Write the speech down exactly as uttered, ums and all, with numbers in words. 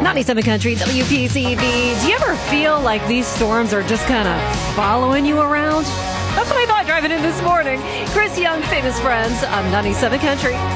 ninety-seven Country, W P C V. Do you ever feel like these storms are just kind of following you around? That's what I thought driving in this morning. Chris Young, Famous Friends on ninety-seven Country.